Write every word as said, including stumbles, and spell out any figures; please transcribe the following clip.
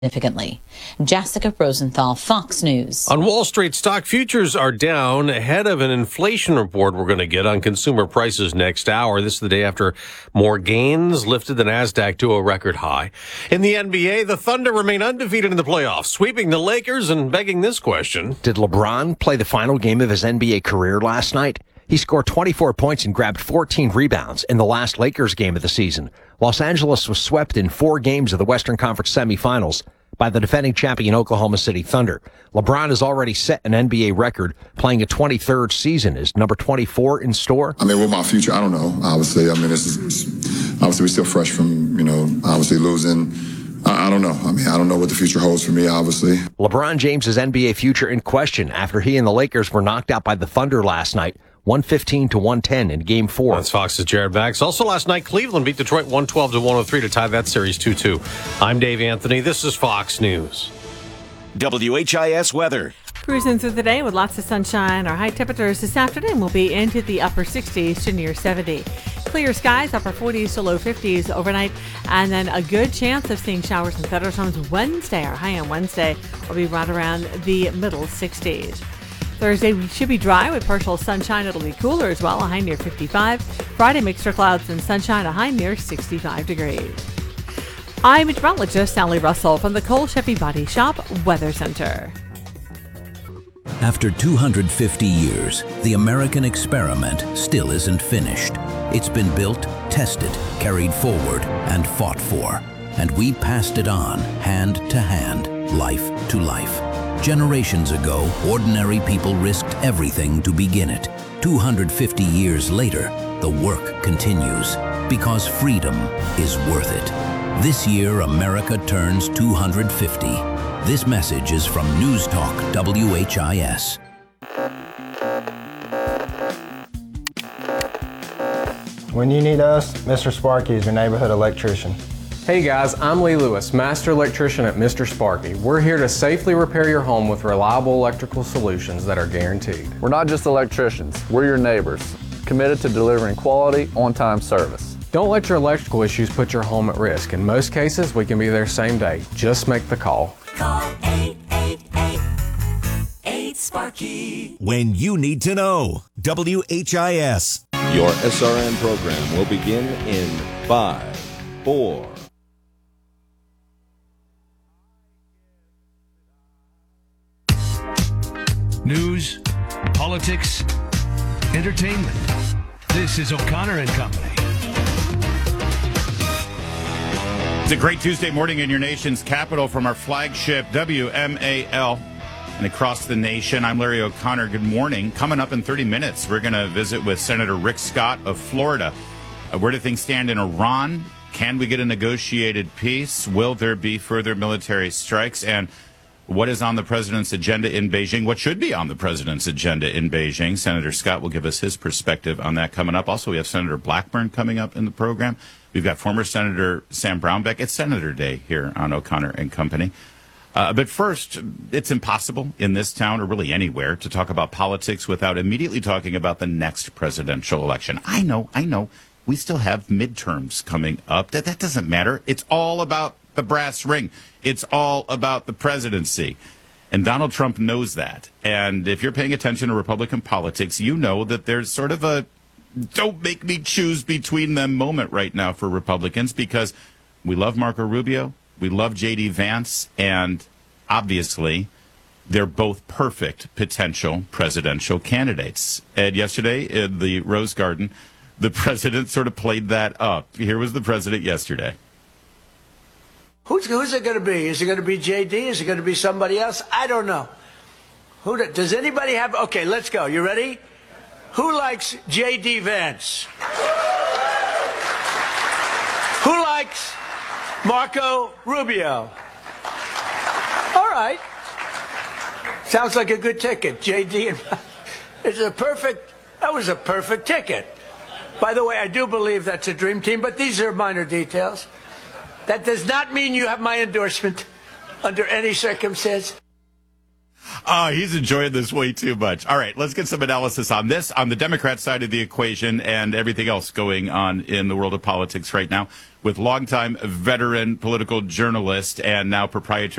significantly. Jessica Rosenthal, Fox News. On Wall Street, stock futures are down ahead of an inflation report we're going to get on consumer prices next hour. This is the day after more gains lifted the NASDAQ to a record high. In the N B A, the Thunder remain undefeated in the playoffs, sweeping the Lakers and begging this question. Did LeBron play the final game of his N B A career last night? He scored twenty-four points and grabbed fourteen rebounds in the last Lakers game of the season. Los Angeles was swept in four games of the Western Conference semifinals by the defending champion Oklahoma City Thunder. LeBron has already set an N B A record, playing a twenty-third season. Is number twenty-four in store? I mean, with my future, I don't know, obviously. I mean, this is, obviously we're still fresh from, you know, obviously losing. I, I don't know. I mean, I don't know what the future holds for me, obviously. LeBron James's N B A future in question after he and the Lakers were knocked out by the Thunder last night, one fifteen to one ten in game four. That's Fox's Jared Baggs. Also last night, Cleveland beat Detroit one twelve to one oh three to tie that series two two. I'm Dave Anthony. This is Fox News. W H I S weather. Cruising through the day with lots of sunshine. Our high temperatures this afternoon will be into the upper sixties to near seventy. Clear skies, upper forties to low fifties overnight, and then a good chance of seeing showers and thunderstorms Wednesday. Our high on Wednesday will be right around the middle sixties. Thursday, we should be dry with partial sunshine. It'll be cooler as well, a high near fifty-five. Friday, mixed for clouds and sunshine, a high near sixty-five degrees. I'm meteorologist Sally Russell from the Cole Chevy Body Shop Weather Center. After two hundred fifty years, the American experiment still isn't finished. It's been built, tested, carried forward, and fought for. And we passed it on, hand to hand, life to life. Generations ago, ordinary people risked everything to begin it. two hundred fifty years later, the work continues because freedom is worth it. This year, America turns two hundred fifty. This message is from News Talk W H I S. When you need us, Mister Sparky is your neighborhood electrician. Hey guys, I'm Lee Lewis, Master Electrician at Mister Sparky. We're here to safely repair your home with reliable electrical solutions that are guaranteed. We're not just electricians, we're your neighbors, committed to delivering quality, on-time service. Don't let your electrical issues put your home at risk. In most cases, we can be there same day. Just make the call. Call eight eight eight, eight Sparky. When you need to know, W H I S. Your S R N program will begin in five, four. News, politics, entertainment. This is O'Connor and Company. It's a great Tuesday morning in your nation's capital from our flagship W M A L and across the nation. I'm Larry O'Connor. Good morning. Coming up in thirty minutes, we're going to visit with Senator Rick Scott of Florida. Uh, where do things stand in Iran? Can we get a negotiated peace? Will there be further military strikes? And what is on the president's agenda in Beijing? What should be on the president's agenda in Beijing? Senator Scott will give us his perspective on that coming up. Also, we have Senator Blackburn coming up in the program. We've got former Senator Sam Brownback. It's Senator Day here on O'Connor and Company. Uh, but first, it's impossible in this town or really anywhere to talk about politics without immediately talking about the next presidential election. I know, I know. We still have midterms coming up. That, that doesn't matter. It's all about the brass ring. It's all about the presidency. And Donald Trump knows that. And if you're paying attention to Republican politics, you know that there's sort of a don't make me choose between them moment right now for Republicans, because we love Marco Rubio, we love J D Vance, and obviously they're both perfect potential presidential candidates. And yesterday in the Rose Garden, the president sort of played that up. Here was the president yesterday. Who's, who's it going to be? Is it going to be J D? Is it going to be somebody else? I don't know. Who do, does anybody have? Okay, let's go. You ready? Who likes J D Vance? Who likes Marco Rubio? All right. Sounds like a good ticket. J D and it's a perfect. That was a perfect ticket. By the way, I do believe that's a dream team, but these are minor details. That does not mean you have my endorsement under any circumstance. Oh, he's enjoying this way too much. All right, let's get some analysis on this, on the Democrat side of the equation and everything else going on in the world of politics right now with longtime veteran political journalist and now proprietor